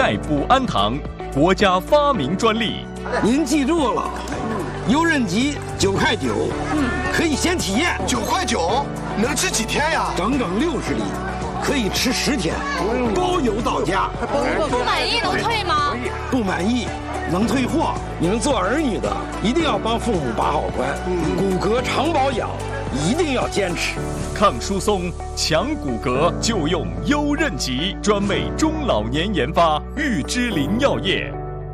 奈补安堂，国家发明专利。 您记住了，油润吉9.9块，可以先体验。 9.9块，能吃几天呀？ 整整60粒，可以吃10天，包邮到家。 不满意能退吗？ 不满意能退货。你们做儿女的一定要帮父母把好关，骨骼常保养，一定要坚持。 抗疏松、强骨骼就用优韧吉，专为中老年研发，玉芝林药业。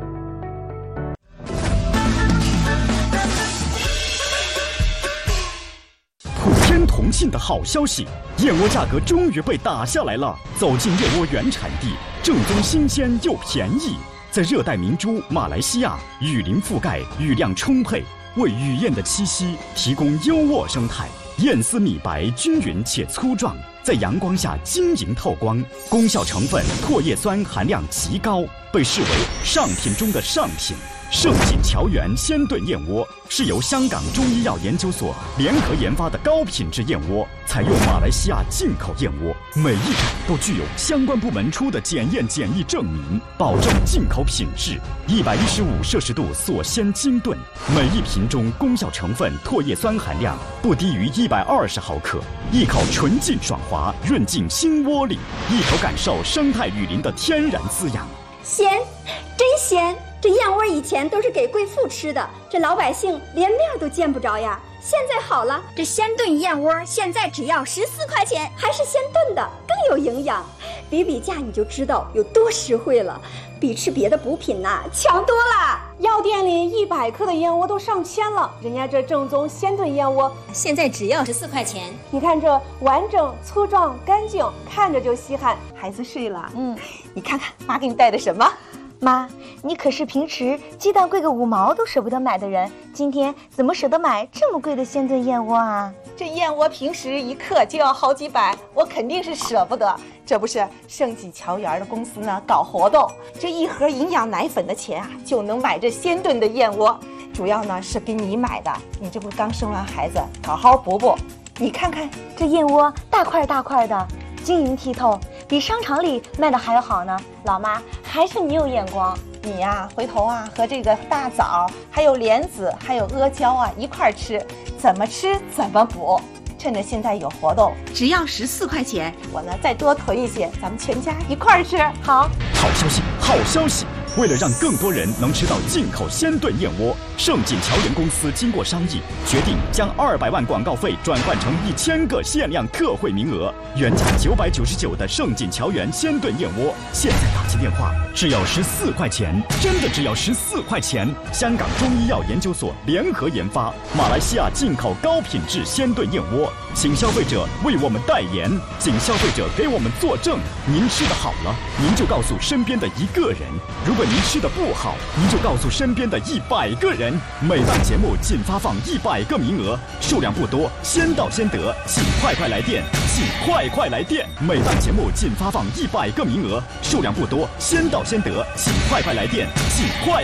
普天同庆的好消息，燕窝价格终于被打下来了。走进燕窝原产地，正宗新鲜又便宜。在热带明珠马来西亚，雨林覆盖，雨量充沛，为雨燕的栖息提供优渥生态。燕丝米白均匀且粗壮，在阳光下晶莹透光，功效成分唾液酸含量极高，被视为上品中的上品。盛锦乔园鲜炖燕窝是由香港中医药研究所联合研发的高品质燕窝，采用马来西亚进口燕窝，每一种都具有相关部门出的检验检疫证明，保证进口品质。115摄氏度锁鲜精炖，每一瓶中功效成分唾液酸含量不低于120毫克，一口纯净爽滑，润进心窝里，一口感受生态雨林的天然滋养。 鲜，真鲜！这燕窝以前都是给贵妇吃的，这老百姓连面都见不着呀。现在好了，这鲜炖燕窝现在只要14块钱，还是鲜炖的，更有营养。比价你就知道有多实惠了，比吃别的补品强多了。 药店里100克的燕窝都上千了，人家这正宗鲜炖燕窝现在只要14块钱。 你看这完整、粗壮、干净，看着就稀罕。孩子睡了，你看看妈给你带的什么？ 妈，你可是平时鸡蛋贵个5毛都舍不得买的人，今天怎么舍得买这么贵的鲜炖燕窝啊？ 这燕窝平时1克就要好几百，我肯定是舍不得。这不是盛锦乔园的公司呢搞活动，这1盒营养奶粉的钱就能买这鲜炖的燕窝。主要呢是给你买的，你这不刚生完孩子，好好补补。你看看这燕窝大块大块的，晶莹剔透，比商场里卖的还要好呢。老妈，还是你有眼光。 你呀，回头和这个大枣，还有莲子，还有阿胶一块吃，怎么吃怎么补。趁着现在有活动， 只要14块钱， 我呢再多囤一些，咱们全家一块吃。好， 好消息，好消息！为了让更多人能吃到进口鲜炖燕窝，盛锦乔园公司经过商议，决定将200万广告费转换成1000个限量特惠名额。原价999的盛锦乔园鲜炖燕窝，现在打进电话只要14块钱，真的只要14块钱！香港中医药研究所联合研发，马来西亚进口高品质鲜炖燕窝，请消费者为我们代言，请消费者给我们作证。您吃的好了，您就告诉身边的1个人；如果您吃的不好，您就告诉身边的100个人。每档节目仅发放100个名额，数量不多，先到先得，请快来电，请快来电！每档节目仅发放100个名额，数量不多，先到先得，请快来电，请快